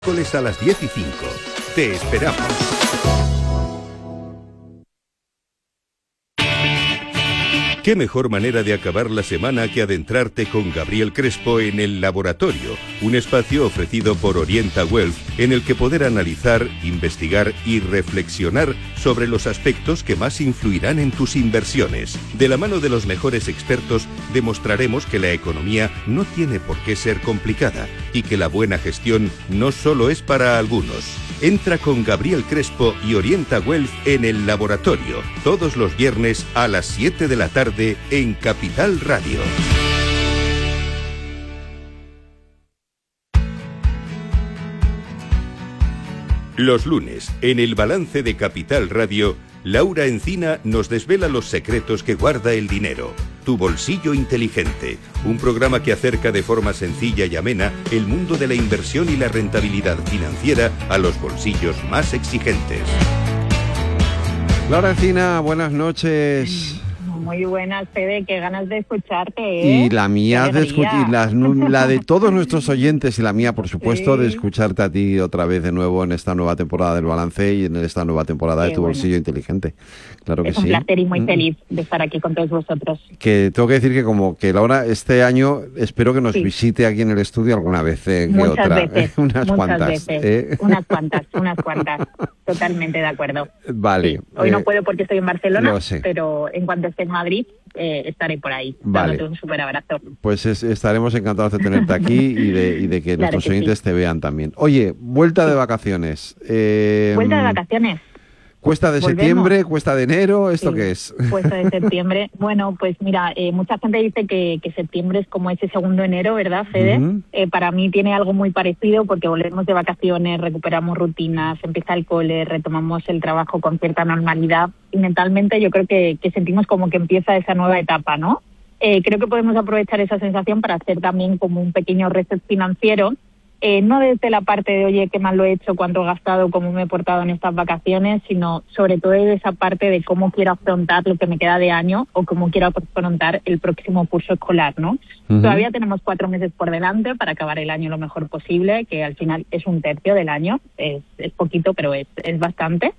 Miércoles a las 10:05. Te esperamos. ¿Qué mejor manera de acabar la semana que adentrarte con Gabriel Crespo en El Laboratorio, un espacio ofrecido por Orienta Wealth en el que poder analizar, investigar y reflexionar sobre los aspectos que más influirán en tus inversiones? De la mano de los mejores expertos, demostraremos que la economía no tiene por qué ser complicada y que la buena gestión no solo es para algunos. Entra con Gabriel Crespo y Orienta Wealth en El Laboratorio, todos los viernes a las 7 de la tarde en Capital Radio. Los lunes, en el balance de Capital Radio, Laura Encina nos desvela los secretos que guarda el dinero. Tu bolsillo inteligente, un programa que acerca de forma sencilla y amena el mundo de la inversión y la rentabilidad financiera a los bolsillos más exigentes. Laura Encina, buenas noches. Muy buenas, Fede, qué ganas de escucharte, ¿eh? Y la mía de escuchar, la de todos nuestros oyentes y la mía, por supuesto, sí, de escucharte a ti otra vez de nuevo en esta nueva temporada del Balance y en esta nueva temporada de Tu Bolsillo Inteligente. Claro que sí. Es un placer y muy feliz de estar aquí con todos vosotros. Que tengo que decir que como que Laura este año espero que nos visite aquí en el estudio alguna vez que muchas otra. Veces, unas cuantas. Veces. Unas cuantas. Totalmente de acuerdo. Vale. Sí. Hoy no puedo porque estoy en Barcelona, lo sé, pero en cuanto esté en Madrid estaré por ahí. Vale. Dándote un súper abrazo. Pues estaremos encantados de tenerte aquí y de que nuestros oyentes te vean también. Oye, vuelta de vacaciones. ¿Vuelta de vacaciones? ¿Cuesta de septiembre? ¿Cuesta de enero? ¿Esto qué es? Cuesta de septiembre. Bueno, pues mira, mucha gente dice que septiembre es como ese segundo enero, ¿verdad, Fede? Uh-huh. Para mí tiene algo muy parecido porque volvemos de vacaciones, recuperamos rutinas, empieza el cole, retomamos el trabajo con cierta normalidad y mentalmente yo creo que sentimos como que empieza esa nueva etapa, ¿no? Creo que podemos aprovechar esa sensación para hacer también como un pequeño reset financiero. No desde la parte de, oye, qué mal lo he hecho, cuánto he gastado, cómo me he portado en estas vacaciones, sino sobre todo de esa parte de cómo quiero afrontar lo que me queda de año o cómo quiero afrontar el próximo curso escolar, ¿no? Uh-huh. Todavía tenemos 4 meses por delante para acabar el año lo mejor posible, que al final es 1/3 del año, es poquito, pero es bastante.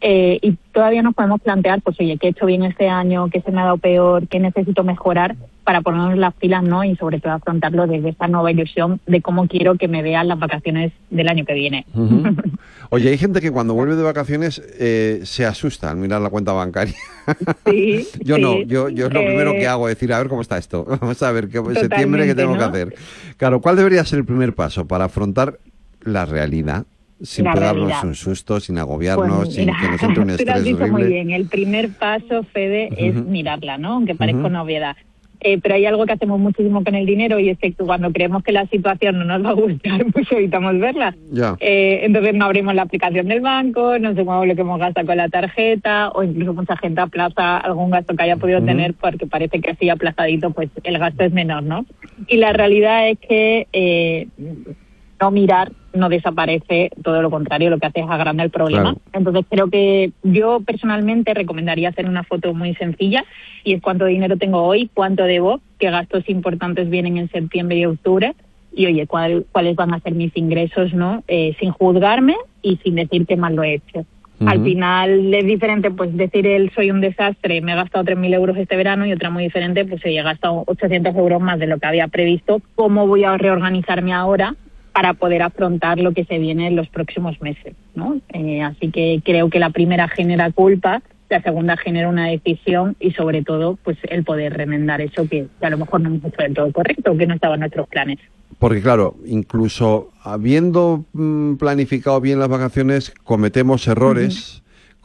Y todavía nos podemos plantear, pues oye, ¿qué he hecho bien este año? ¿Qué se me ha dado peor? ¿Qué necesito mejorar? Para ponernos las pilas, ¿no? Y sobre todo afrontarlo desde esta nueva ilusión de cómo quiero que me vean las vacaciones del año que viene. Uh-huh. Oye, hay gente que cuando vuelve de vacaciones se asusta al mirar la cuenta bancaria. Sí, yo no, yo es lo primero que hago, decir, a ver cómo está esto. Vamos a ver, septiembre, ¿qué tengo que hacer? Claro, ¿cuál debería ser el primer paso para afrontar la realidad? Sin pegarnos un susto, sin agobiarnos, sin que nos entre un estrés horrible. Tú lo has dicho muy bien. El primer paso, Fede, es mirarla, ¿no? Aunque parezca una obviedad. Pero hay algo que hacemos muchísimo con el dinero y es que cuando creemos que la situación no nos va a gustar, pues evitamos verla. Ya. Entonces no abrimos la aplicación del banco, no sumamos lo que hemos gastado con la tarjeta o incluso mucha gente aplaza algún gasto que haya podido tener porque parece que así aplazadito pues el gasto es menor, ¿no? Y la realidad es que no mirar no desaparece, todo lo contrario, lo que hace es agrandar el problema. Claro. Entonces creo que yo personalmente recomendaría hacer una foto muy sencilla y es cuánto dinero tengo hoy, cuánto debo, qué gastos importantes vienen en septiembre y octubre y oye, cuáles van a ser mis ingresos, ¿no? Sin juzgarme y sin decir que mal lo he hecho. Uh-huh. Al final es diferente pues decir soy un desastre, me he gastado 3.000 euros este verano y otra muy diferente, pues he gastado 800 euros más de lo que había previsto. ¿Cómo voy a reorganizarme ahora para poder afrontar lo que se viene en los próximos meses, ¿no? Así que creo que la primera genera culpa, la segunda genera una decisión y sobre todo pues el poder remendar eso que a lo mejor no hemos hecho del todo correcto, que no estaba en nuestros planes. Porque claro, incluso habiendo planificado bien las vacaciones, cometemos errores,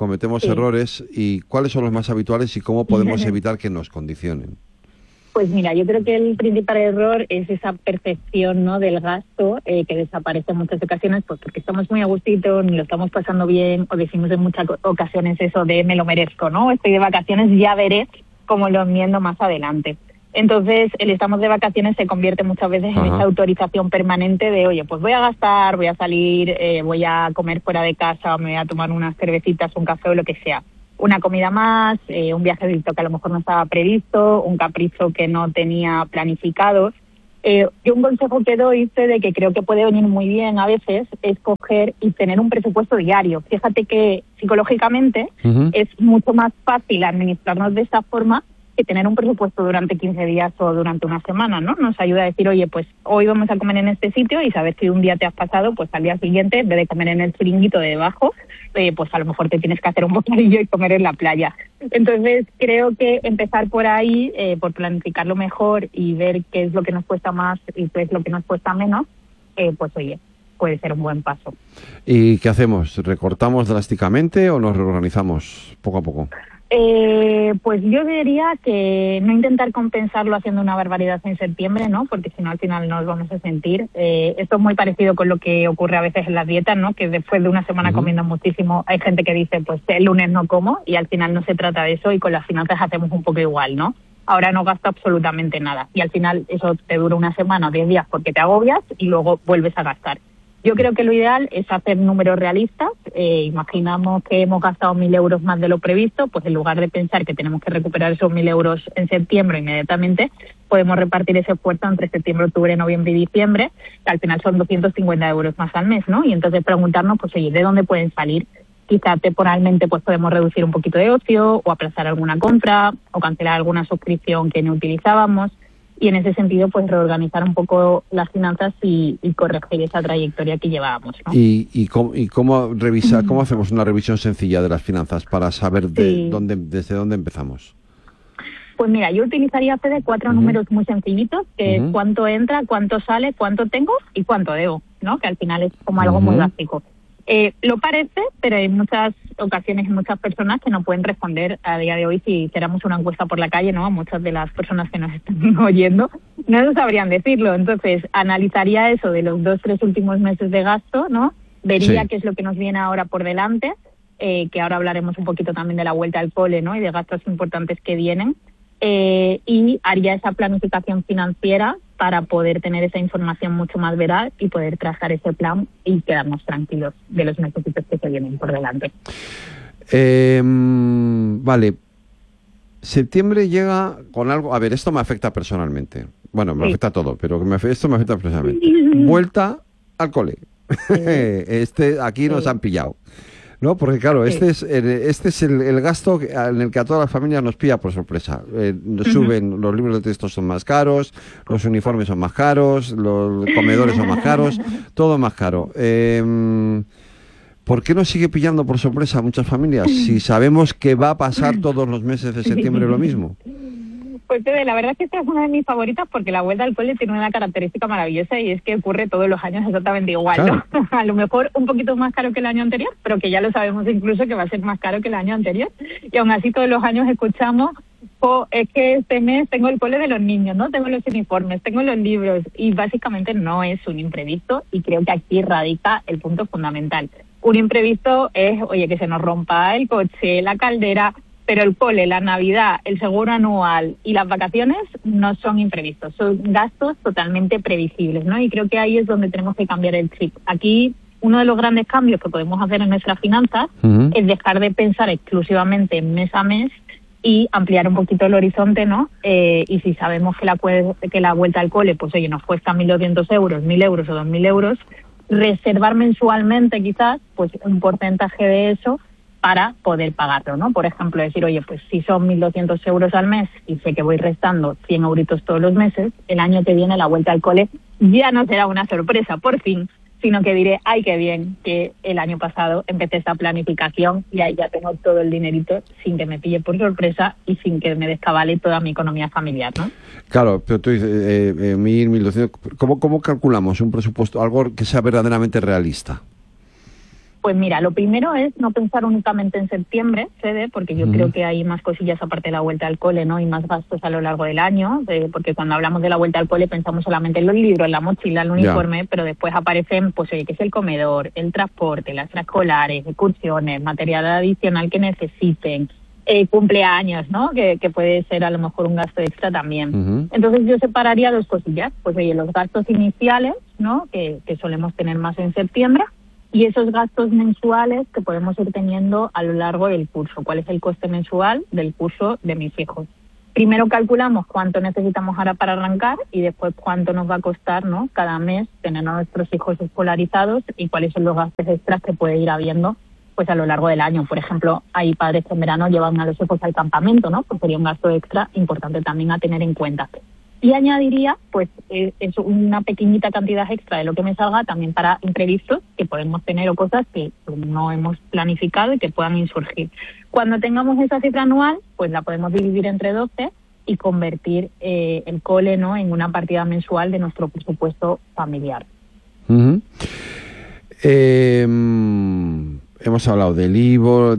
errores. ¿Y cuáles son los más habituales y cómo podemos evitar que nos condicionen? Pues mira, yo creo que el principal error es esa percepción, ¿no?, del gasto que desaparece en muchas ocasiones, pues porque estamos muy a gustito, ni lo estamos pasando bien, o decimos en muchas ocasiones eso de me lo merezco, ¿no? Estoy de vacaciones, ya veré cómo lo enmiendo más adelante. Entonces, el estamos de vacaciones se convierte muchas veces en esa autorización permanente de, oye, pues voy a gastar, voy a salir, voy a comer fuera de casa, me voy a tomar unas cervecitas, un café o lo que sea. Una comida más, un viajecito que a lo mejor no estaba previsto, un capricho que no tenía planificado. Yo un consejo que doy, de que creo que puede venir muy bien a veces, es coger y tener un presupuesto diario. Fíjate que psicológicamente es mucho más fácil administrarnos de esta forma que tener un presupuesto durante 15 días o durante una semana, ¿no? Nos ayuda a decir, oye, pues hoy vamos a comer en este sitio y sabes que un día te has pasado, pues al día siguiente, en vez de comer en el chiringuito de debajo, pues a lo mejor te tienes que hacer un bocadillo y comer en la playa. Entonces, creo que empezar por ahí, por planificarlo mejor y ver qué es lo que nos cuesta más y qué es lo que nos cuesta menos, pues oye, puede ser un buen paso. ¿Y qué hacemos? ¿Recortamos drásticamente o nos reorganizamos poco a poco? Pues yo diría que no intentar compensarlo haciendo una barbaridad en septiembre, ¿no? Porque si no, al final nos vamos a sentir. Esto es muy parecido con lo que ocurre a veces en las dietas, ¿no? Que después de una semana comiendo muchísimo, hay gente que dice, pues el lunes no como, y al final no se trata de eso, y con las finanzas hacemos un poco igual, ¿no? Ahora no gasto absolutamente nada, y al final eso te dura una semana o 10 días porque te agobias y luego vuelves a gastar. Yo creo que lo ideal es hacer números realistas. Imaginamos que hemos gastado 1.000 euros más de lo previsto, pues en lugar de pensar que tenemos que recuperar esos 1.000 euros en septiembre inmediatamente, podemos repartir ese esfuerzo entre septiembre, octubre, noviembre y diciembre, que al final son 250 euros más al mes, ¿no? Y entonces preguntarnos, pues oye, ¿de dónde pueden salir? Quizá temporalmente pues podemos reducir un poquito de ocio, o aplazar alguna compra, o cancelar alguna suscripción que no utilizábamos. Y en ese sentido, pues reorganizar un poco las finanzas y corregir esa trayectoria que llevábamos, ¿no? ¿Y cómo revisar, cómo hacemos una revisión sencilla de las finanzas para saber desde dónde empezamos? Pues mira, yo utilizaría de 4 números muy sencillitos, que es cuánto entra, cuánto sale, cuánto tengo y cuánto debo, ¿no? Que al final es como algo muy básico. Lo parece, pero hay muchas ocasiones y muchas personas que no pueden responder a día de hoy. Si hiciéramos una encuesta por la calle, ¿no? A muchas de las personas que nos están oyendo no nos sabrían decirlo. Entonces, analizaría eso de los 2-3 últimos meses de gasto, ¿no? Vería qué es lo que nos viene ahora por delante, que ahora hablaremos un poquito también de la vuelta al cole, ¿no? Y de gastos importantes que vienen. Y haría esa planificación financiera para poder tener esa información mucho más veraz y poder trazar ese plan y quedarnos tranquilos de los necesitos que se vienen por delante. Vale. Septiembre llega con algo... A ver, esto me afecta personalmente. Bueno, me afecta todo, pero esto me afecta personalmente. Vuelta al cole. Aquí nos han pillado. ¿No? Porque claro, este es el gasto en el que a todas las familias nos pilla por sorpresa. Suben, los libros de texto son más caros, los uniformes son más caros, los comedores son más caros, todo más caro. ¿Por qué nos sigue pillando por sorpresa a muchas familias si sabemos que va a pasar todos los meses de septiembre lo mismo? Pues la verdad es que esta es una de mis favoritas porque la vuelta al cole tiene una característica maravillosa y es que ocurre todos los años exactamente igual, claro. ¿No? A lo mejor un poquito más caro que el año anterior, pero que ya lo sabemos incluso que va a ser más caro que el año anterior. Y aún así todos los años escuchamos, es que este mes tengo el cole de los niños, ¿no? Tengo los uniformes, tengo los libros, y básicamente no es un imprevisto, y creo que aquí radica el punto fundamental. Un imprevisto es, oye, que se nos rompa el coche, la caldera, pero el cole, la Navidad, el seguro anual y las vacaciones no son imprevistos, son gastos totalmente previsibles, ¿no? Y creo que ahí es donde tenemos que cambiar el chip. Aquí uno de los grandes cambios que podemos hacer en nuestras finanzas es dejar de pensar exclusivamente mes a mes y ampliar un poquito el horizonte, ¿no? Y si sabemos que la vuelta al cole, pues oye, nos cuesta 1.200 euros, 1.000 euros o 2.000 euros, reservar mensualmente quizás pues un porcentaje de eso para poder pagarlo, ¿no? Por ejemplo, decir, oye, pues si son 1.200 euros al mes y sé que voy restando 100 euritos todos los meses, el año que viene la vuelta al cole ya no será una sorpresa, por fin, sino que diré, ay, qué bien que el año pasado empecé esta planificación y ahí ya tengo todo el dinerito sin que me pille por sorpresa y sin que me descabale toda mi economía familiar, ¿no? Claro, pero tú dices, 1.000, 1.200, ¿cómo calculamos un presupuesto, algo que sea verdaderamente realista? Pues mira, lo primero es no pensar únicamente en septiembre, Fede, porque yo creo que hay más cosillas aparte de la vuelta al cole, ¿no? Y más gastos a lo largo del año, porque cuando hablamos de la vuelta al cole pensamos solamente en los libros, en la mochila, el uniforme, pero después aparecen, pues oye, que es el comedor, el transporte, las extraescolares, excursiones, material adicional que necesiten, cumpleaños, ¿no? Que puede ser a lo mejor un gasto extra también. Entonces yo separaría dos cosillas, pues oye, los gastos iniciales, ¿no? Que solemos tener más en septiembre, y esos gastos mensuales que podemos ir teniendo a lo largo del curso. ¿Cuál es el coste mensual del curso de mis hijos? primero calculamos cuánto necesitamos ahora para arrancar y después cuánto nos va a costar, ¿no?, cada mes tener a nuestros hijos escolarizados y cuáles son los gastos extras que puede ir habiendo pues a lo largo del año. Por ejemplo, hay padres que en verano llevan a los hijos al campamento, ¿no?, pues sería un gasto extra importante también a tener en cuenta. Y añadiría, pues, es una pequeñita cantidad extra de lo que me salga también para imprevistos que podemos tener o cosas que no hemos planificado y que puedan insurgir. Cuando tengamos esa cifra anual, pues la podemos dividir entre 12 y convertir el cole, ¿no?, en una partida mensual de nuestro presupuesto familiar. Uh-huh. Hemos hablado del IVA,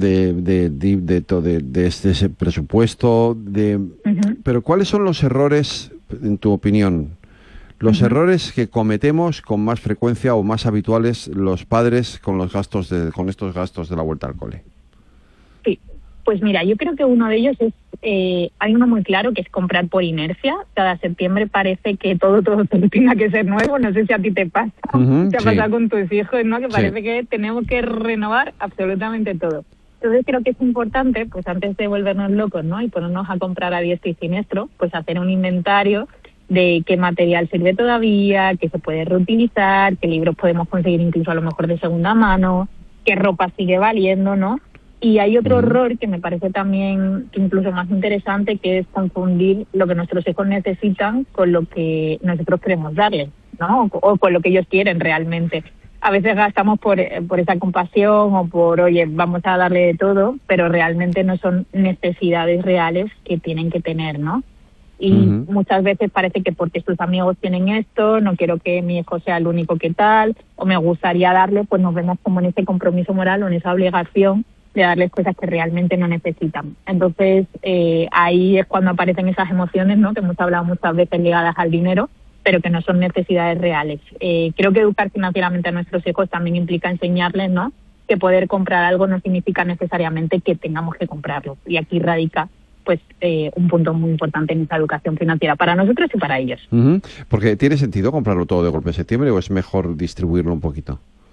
de ese presupuesto, pero ¿cuáles son los errores, en tu opinión, los errores que cometemos con más frecuencia o más habituales los padres con estos gastos de la vuelta al cole? Sí, pues mira, yo creo que uno de ellos es, hay uno muy claro, que es comprar por inercia. Cada septiembre parece que todo tenga que ser nuevo. No sé si a ti te pasa, te ha pasado con tus hijos, ¿no? Que parece que tenemos que renovar absolutamente todo. Entonces creo que es importante, pues antes de volvernos locos, ¿no?, y ponernos a comprar a diestro y siniestro, pues hacer un inventario de qué material sirve todavía, qué se puede reutilizar, qué libros podemos conseguir incluso a lo mejor de segunda mano, qué ropa sigue valiendo, ¿no? Y hay otro error que me parece también incluso más interesante, que es confundir lo que nuestros hijos necesitan con lo que nosotros queremos darles, ¿no?, o con lo que ellos quieren realmente. A veces gastamos por esa compasión o por, oye, vamos a darle de todo, pero realmente no son necesidades reales que tienen que tener, ¿no? Y muchas veces parece que porque sus amigos tienen esto, no quiero que mi hijo sea el único que tal, o me gustaría darle, pues nos vemos como en ese compromiso moral o en esa obligación de darles cosas que realmente no necesitan. Entonces, ahí es cuando aparecen esas emociones, ¿no?, que hemos hablado muchas veces ligadas al dinero, pero que no son necesidades reales. Creo que educar financieramente a nuestros hijos también implica enseñarles, ¿no?, que poder comprar algo no significa necesariamente que tengamos que comprarlo. Y aquí radica pues un punto muy importante en esa educación financiera para nosotros y para ellos. Porque ¿tiene sentido comprarlo todo de golpe en septiembre o es mejor distribuirlo un poquito?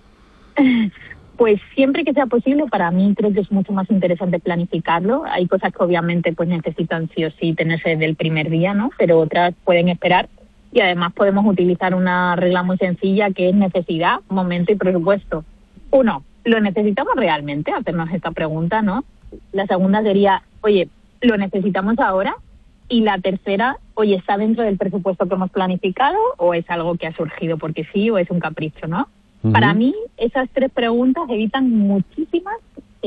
Pues siempre que sea posible, para mí creo que es mucho más interesante planificarlo. Hay cosas que obviamente pues necesitan sí o sí tenerse desde el primer día, ¿no?, pero otras pueden esperar. Y además podemos utilizar una regla muy sencilla, que es necesidad, momento y presupuesto. 1, ¿lo necesitamos realmente? Hacernos esta pregunta, ¿no? La segunda sería, oye, ¿lo necesitamos ahora? Y la tercera, oye, ¿está dentro del presupuesto que hemos planificado o es algo que ha surgido porque sí o es un capricho, ¿no? Para mí, esas 3 preguntas evitan muchísimas,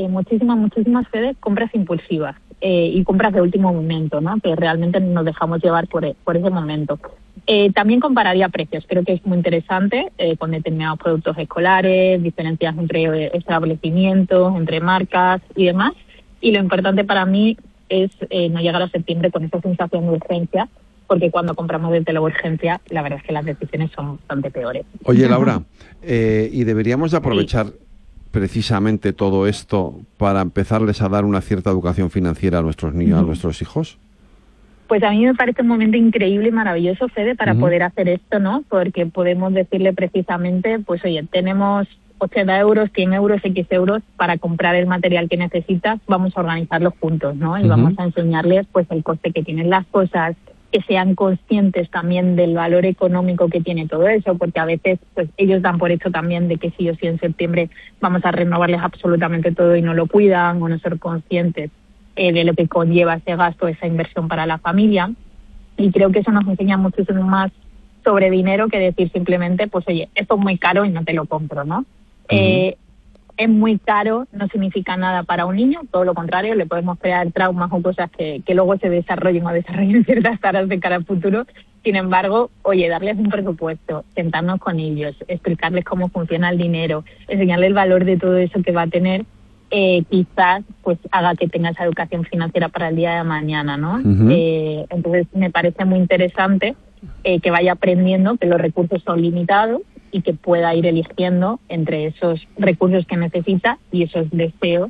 Fede, compras impulsivas y compras de último momento, ¿no?, que realmente nos dejamos llevar por ese momento. También compararía precios. Creo que es muy interesante con determinados productos escolares, diferencias entre establecimientos, entre marcas y demás. Y lo importante para mí es no llegar a septiembre con esa sensación de urgencia, porque cuando compramos desde la urgencia, la verdad es que las decisiones son bastante peores. Oye, Laura, ¿y deberíamos de aprovechar precisamente todo esto para empezarles a dar una cierta educación financiera a nuestros niños, a nuestros hijos? Pues a mí me parece un momento increíble y maravilloso, Fede, para poder hacer esto, ¿no? Porque podemos decirle precisamente, pues oye, tenemos 80 euros, 100 euros, X euros para comprar el material que necesitas, vamos a organizarlos juntos, ¿no? Y vamos a enseñarles pues el coste que tienen las cosas, que sean conscientes también del valor económico que tiene todo eso, porque a veces pues ellos dan por hecho también de que sí o sí en septiembre vamos a renovarles absolutamente todo y no lo cuidan, o no ser conscientes de lo que conlleva ese gasto, esa inversión para la familia. Y creo que eso nos enseña muchísimo más sobre dinero que decir simplemente, pues oye, esto es muy caro y no te lo compro, ¿no? Es muy caro, no significa nada para un niño, todo lo contrario, le podemos crear traumas o cosas que luego se desarrollen ciertas tareas de cara al futuro. Sin embargo, oye, darles un presupuesto, sentarnos con ellos, explicarles cómo funciona el dinero, enseñarles el valor de todo eso que va a tener, quizás pues haga que tenga esa educación financiera para el día de mañana, ¿no? Entonces me parece muy interesante que vaya aprendiendo que los recursos son limitados y que pueda ir eligiendo entre esos recursos que necesita y esos deseos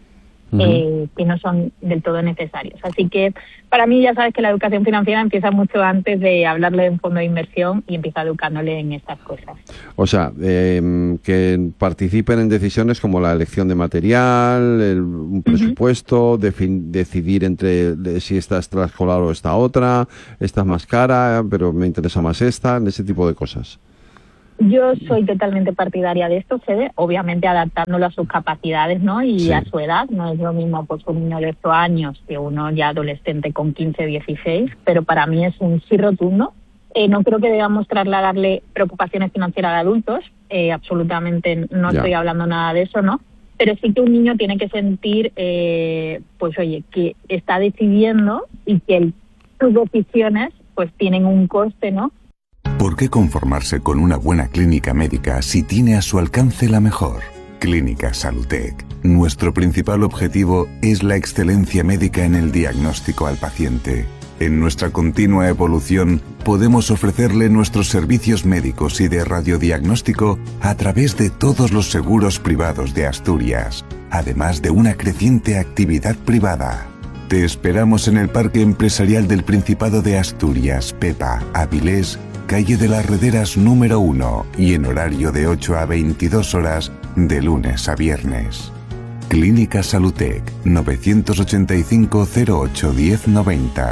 que no son del todo necesarios. Así que para mí ya sabes que la educación financiera empieza mucho antes de hablarle de un fondo de inversión y empieza educándole en estas cosas. O sea, que participen en decisiones como la elección de material, un presupuesto, decidir entre si esta es extraescolar o esta otra, esta es más cara, pero me interesa más esta, ese tipo de cosas. Yo soy totalmente partidaria de esto, Fede, obviamente adaptándolo a sus capacidades, ¿no? Y a su edad. No es lo mismo pues un niño de 8 años que uno ya adolescente con 15, 16, pero para mí es un sí rotundo. No creo que debamos trasladarle preocupaciones financieras a adultos, absolutamente no estoy hablando nada de eso, ¿no? Pero sí que un niño tiene que sentir, pues oye, que está decidiendo y que sus decisiones pues tienen un coste, ¿no? ¿Por qué conformarse con una buena clínica médica si tiene a su alcance la mejor? Clínica Salutec. Nuestro principal objetivo es la excelencia médica en el diagnóstico al paciente. En nuestra continua evolución, podemos ofrecerle nuestros servicios médicos y de radiodiagnóstico a través de todos los seguros privados de Asturias, además de una creciente actividad privada. Te esperamos en el Parque Empresarial del Principado de Asturias, Pepa, Avilés, calle de las Rederas número 1 y en horario de 8 a 22 horas de lunes a viernes. Clínica Salutec, 985 08 1090,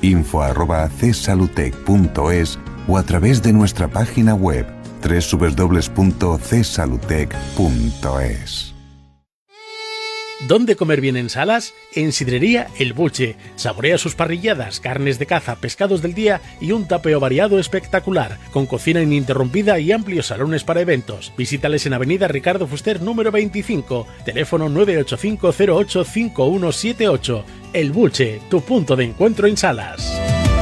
info@csalutec.es o a través de nuestra página web www.csalutec.es. ¿Dónde comer bien en Salas? En Sidrería El Bulche. Saborea sus parrilladas, carnes de caza, pescados del día y un tapeo variado espectacular, con cocina ininterrumpida y amplios salones para eventos. Visítales en Avenida Ricardo Fuster número 25, teléfono 985085178. El Bulche, tu punto de encuentro en Salas.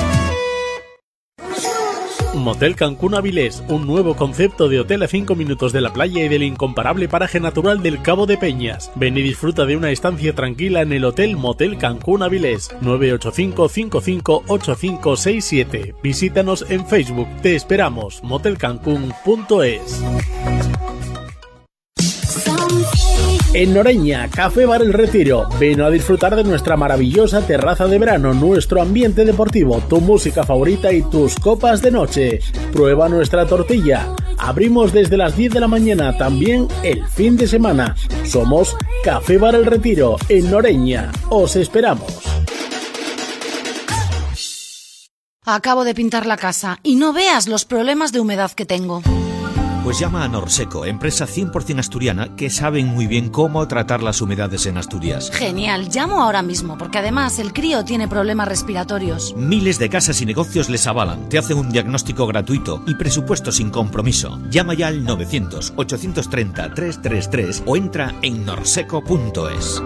Motel Cancún Avilés, un nuevo concepto de hotel a 5 minutos de la playa y del incomparable paraje natural del Cabo de Peñas. Ven y disfruta de una estancia tranquila en el Hotel Motel Cancún Avilés, 985-55-8567. Visítanos en Facebook. Te esperamos. motelcancún.es. En Noreña, Café Bar El Retiro. Ven a disfrutar de nuestra maravillosa terraza de verano, nuestro ambiente deportivo, tu música favorita y tus copas de noche. Prueba nuestra tortilla. Abrimos desde las 10 de la mañana, también el fin de semana. Somos Café Bar El Retiro, en Noreña. Os esperamos. Acabo de pintar la casa y no veas los problemas de humedad que tengo. Pues llama a Norseco, empresa 100% asturiana que saben muy bien cómo tratar las humedades en Asturias. Genial, llamo ahora mismo, porque además el crío tiene problemas respiratorios. Miles de casas y negocios les avalan, te hacen un diagnóstico gratuito y presupuesto sin compromiso. Llama ya al 900-830-333 o entra en norseco.es.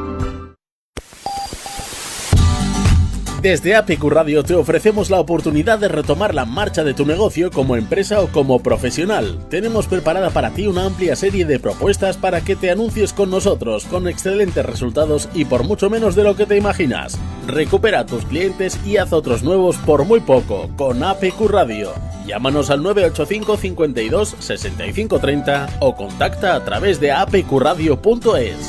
Desde APQ Radio te ofrecemos la oportunidad de retomar la marcha de tu negocio como empresa o como profesional. Tenemos preparada para ti una amplia serie de propuestas para que te anuncies con nosotros, con excelentes resultados y por mucho menos de lo que te imaginas. Recupera a tus clientes y haz otros nuevos por muy poco con APQ Radio. Llámanos al 985 52 65 30 o contacta a través de apqradio.es.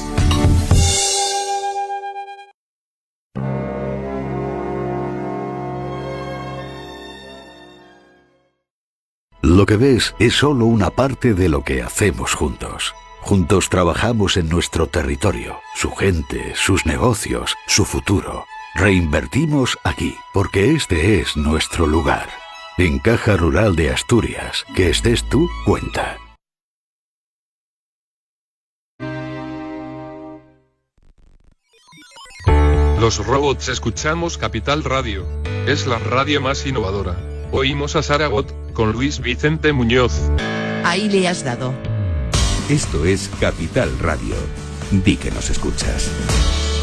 Lo que ves es solo una parte de lo que hacemos juntos. Juntos trabajamos en nuestro territorio, su gente, sus negocios, su futuro. Reinvertimos aquí, porque este es nuestro lugar. En Caja Rural de Asturias, que estés tú, cuenta. Los robots escuchamos Capital Radio. Es la radio más innovadora. Oímos a Saragot con Luis Vicente Muñoz. Ahí le has dado. Esto es Capital Radio. Di que nos escuchas.